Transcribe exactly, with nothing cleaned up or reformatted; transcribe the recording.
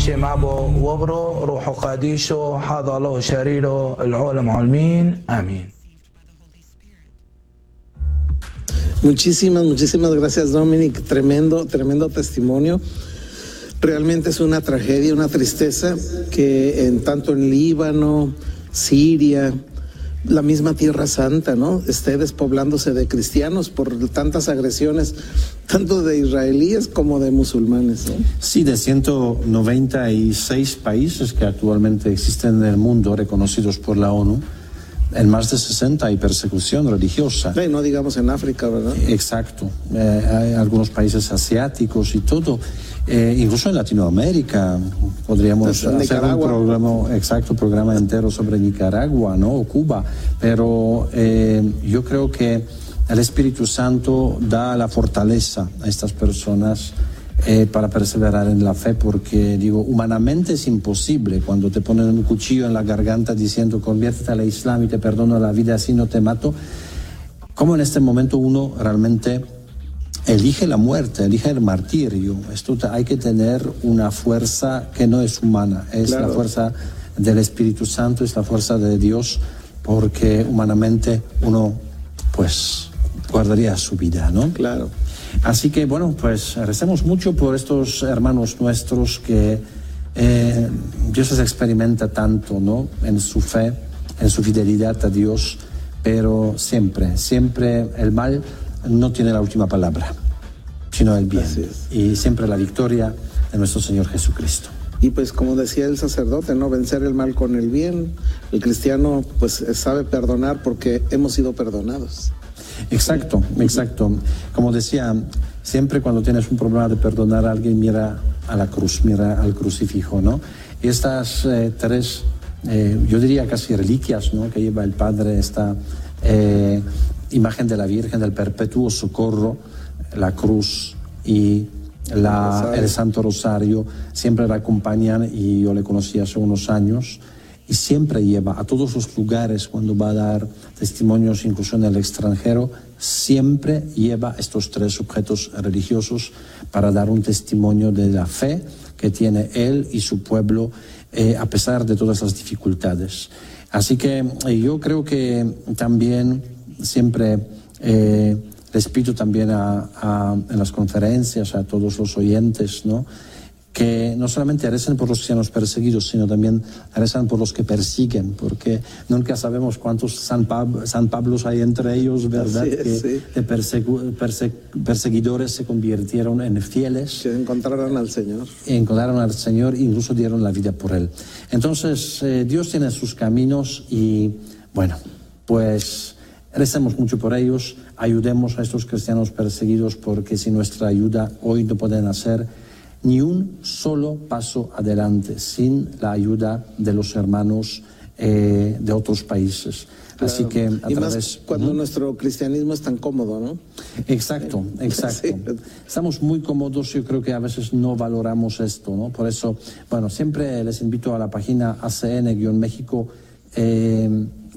شمابو وبرو روح قاديشو حاضر له شريرو العالم علمين آمين. Muchísimas, muchísimas gracias, Dominic. Tremendo, tremendo testimonio. Realmente es una tragedia, una tristeza que en tanto en Líbano, Siria, la misma Tierra Santa, ¿no?, esté despoblándose de cristianos por tantas agresiones, tanto de israelíes como de musulmanes, ¿no? Sí, de ciento noventa y seis países que actualmente existen en el mundo, reconocidos por la ONU, en más de sesenta hay persecución religiosa. Sí, no digamos en África, ¿verdad? Exacto. Eh, hay algunos países asiáticos y todo. Eh, incluso en Latinoamérica podríamos hacer Nicaragua. un programa, exacto, programa entero sobre Nicaragua, ¿no?, o Cuba. Pero eh, yo creo que el Espíritu Santo da la fortaleza a estas personas Eh, para perseverar en la fe, porque digo, humanamente es imposible cuando te ponen un cuchillo en la garganta diciendo conviértete al Islam y te perdono la vida, así no te mato. ¿Cómo en este momento uno realmente elige la muerte, elige el martirio? Esto te, hay que tener una fuerza que no es humana, es claro. la fuerza del Espíritu Santo, es la fuerza de Dios, porque humanamente uno pues guardaría su vida, ¿no? Claro. Así que bueno, pues recemos mucho por estos hermanos nuestros que eh, Dios les experimenta tanto, ¿no?, en su fe, en su fidelidad a Dios, pero siempre, siempre el mal no tiene la última palabra, sino el bien, y siempre la victoria de nuestro Señor Jesucristo. Y pues como decía el sacerdote, ¿no?, vencer el mal con el bien. El cristiano pues sabe perdonar porque hemos sido perdonados. Exacto, exacto. Como decía, siempre cuando tienes un problema de perdonar a alguien, mira a la cruz, mira al crucifijo, ¿no? Y estas eh, tres, eh, yo diría casi reliquias, ¿no?, que lleva el Padre, esta eh, imagen de la Virgen, del perpetuo socorro, la cruz y la, el Santo Rosario, siempre la acompañan, y yo le conocí hace unos años. Y siempre lleva a todos los lugares, cuando va a dar testimonios, incluso en el extranjero, siempre lleva estos tres objetos religiosos para dar un testimonio de la fe que tiene él y su pueblo eh, a pesar de todas las dificultades. Así que eh, yo creo que también siempre eh, les pido también a, a, en las conferencias a todos los oyentes, ¿no?, que no solamente recen por los cristianos perseguidos, sino también rezan por los que persiguen, porque nunca sabemos cuántos San, Pab San Pablos hay entre ellos, ¿verdad? Es, que sí. de perse perseguidores se convirtieron en fieles. Que encontraron al Señor. Encontraron al Señor e incluso dieron la vida por Él. Entonces, eh, Dios tiene sus caminos y, bueno, pues recemos mucho por ellos, ayudemos a estos cristianos perseguidos, porque sin nuestra ayuda hoy no pueden hacer ni un solo paso adelante sin la ayuda de los hermanos eh, de otros países. Claro. Así que a y través más cuando uh-huh. nuestro cristianismo es tan cómodo, ¿no? Exacto, exacto. Sí. Estamos muy cómodos, yo creo que a veces no valoramos esto, ¿no? Por eso, bueno, siempre les invito a la página A C N México. Eh,